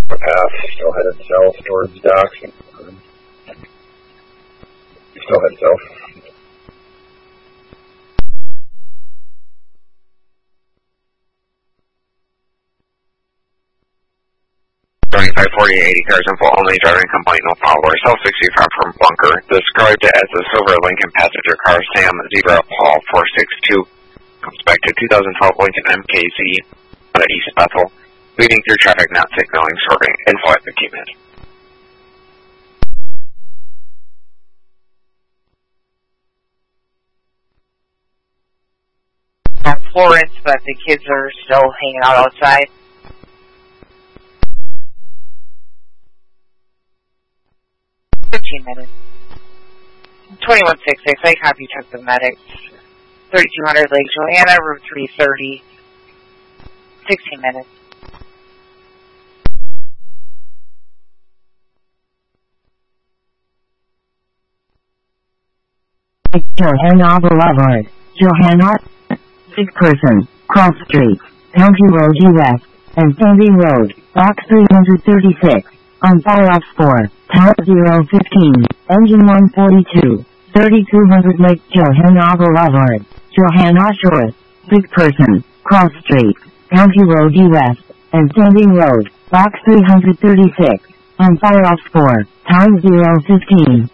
path, still headed south towards docks. Still head south. Joining 540, 80 cars in full only, driving complaint, no follower, South 65 from Bunker, described as a silver Lincoln passenger car, Sam Zebra Paul 462, comes back to 2012 Lincoln MKZ out of East Bethel, leading through traffic not signaling, swerving, info at 15 minutes. Florence, but the kids are still hanging out outside. Minutes. 2166, I copy, took the medics. 3200 Lake Joanna, Route 330. 16 minutes. Johanna Boulevard. Johanna. 6 person. Cross Street. County Road West. And Sandy Road. Box 336. On fire-off 4. Tower 015. Engine 142. 3200 Lake Johanna Boulevard. Johanna Shores. 6 person. Cross Street. County Road West. And Sandy Road. Box 336. On fire-off 4. Time 015.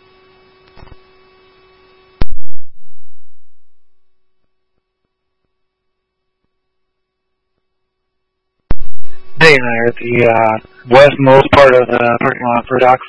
Hey, there at the westmost part of the parking lot for Dock